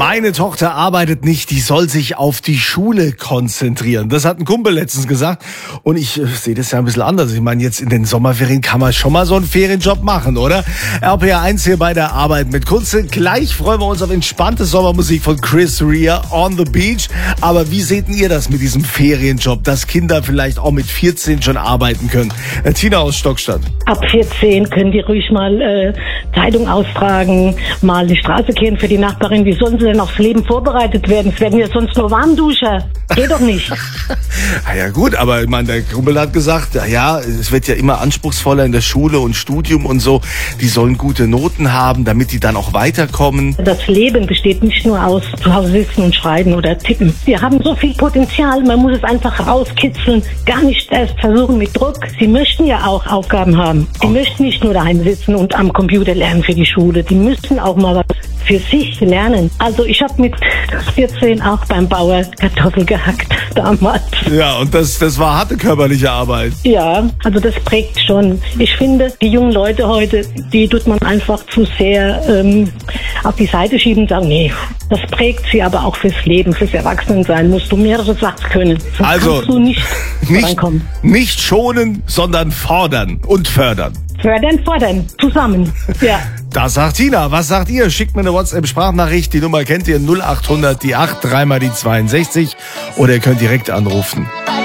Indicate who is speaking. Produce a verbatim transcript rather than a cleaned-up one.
Speaker 1: Meine Tochter arbeitet nicht, die soll sich auf die Schule konzentrieren. Das hat ein Kumpel letztens gesagt und ich äh, sehe das ja ein bisschen anders. Ich meine, jetzt in den Sommerferien kann man schon mal so einen Ferienjob machen, oder? R P R eins hier bei der Arbeit mit Kunze. Gleich freuen wir uns auf entspannte Sommermusik von Chris Rea, On the Beach. Aber wie seht ihr das mit diesem Ferienjob, dass Kinder vielleicht auch mit vierzehn schon arbeiten können? Äh, Tina aus Stockstadt.
Speaker 2: Ab vierzehn können die ruhig mal äh, Zeitung austragen, mal die Straße kehren für die Nachbarin. Wie sollen sie denn aufs Leben vorbereitet werden? Es werden ja sonst nur Warmduscher. Geht doch nicht.
Speaker 1: Na ja gut, aber ich meine, der Kumpel hat gesagt, ja, ja, es wird ja immer anspruchsvoller in der Schule und Studium und so. Die sollen gute Noten haben, damit die dann auch weiterkommen.
Speaker 2: Das Leben besteht nicht nur aus zu Hause sitzen und schreiben oder tippen. Wir haben so viel Potenzial, man muss es einfach rauskitzeln. Gar nicht erst versuchen mit Druck. Sie möchten ja auch Aufgaben haben. Sie oh. möchten nicht nur daheim sitzen und am Computer lernen für die Schule. Die müssen auch mal was für sich lernen. Also ich habe mit vierzehn auch beim Bauer Kartoffeln gehackt damals.
Speaker 1: Ja, und das, das war harte körperliche Arbeit.
Speaker 2: Ja, also das prägt schon. Ich finde, die jungen Leute heute, die tut man einfach zu sehr ähm, auf die Seite schieben und sagen, nee, das prägt sie aber auch fürs Leben, fürs Erwachsenensein. Musst du mehrere Sachen können. Sonst
Speaker 1: also
Speaker 2: kannst du nicht vorankommen.
Speaker 1: Nicht schonen, sondern fordern und fördern.
Speaker 2: Fördern, fordern, zusammen, ja.
Speaker 1: Das sagt Tina. Was sagt ihr? Schickt mir eine WhatsApp-Sprachnachricht. Die Nummer kennt ihr null acht hundert, die acht, dreimal die zweiundsechzig. Oder ihr könnt direkt anrufen.